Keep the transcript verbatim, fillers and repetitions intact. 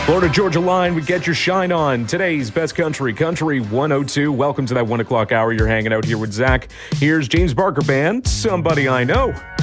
Florida Georgia Line would get your shine on. Today's best country, Country one oh two. Welcome to that one o'clock hour. You're hanging out here with Zach. Here's James Barker Band, Somebody I Know.